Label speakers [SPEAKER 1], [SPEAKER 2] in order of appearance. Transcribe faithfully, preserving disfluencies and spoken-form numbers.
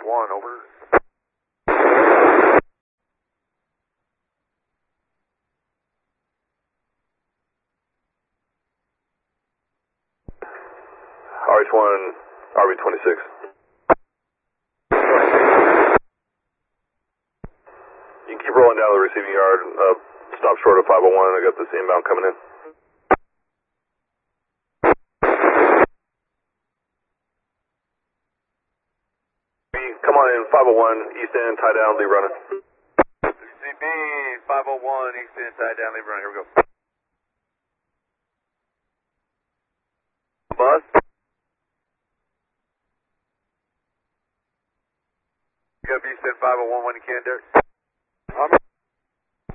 [SPEAKER 1] one, over.
[SPEAKER 2] R H one, R B twenty-six. You can keep rolling down to the receiving yard. Uh, stop short of five oh one. I got this inbound coming in. Come on in, five oh one, east end, tie down, leave running.
[SPEAKER 1] C B, five oh one, east end, tie down, leave running. Here we go. Bus. You got east end five oh one when you can, Derek.